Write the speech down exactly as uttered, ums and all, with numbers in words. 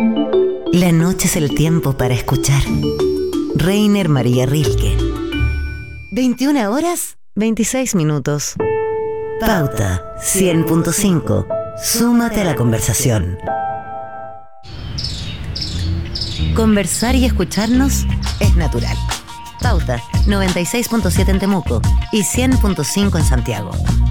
La noche es el tiempo para escuchar. Rainer María Rilke. veintiuna horas, veintiséis minutos. Pauta cien punto cinco. Súmate a la conversación. Conversar y escucharnos es natural. Pauta noventa y seis punto siete en Temuco y cien punto cinco en Santiago.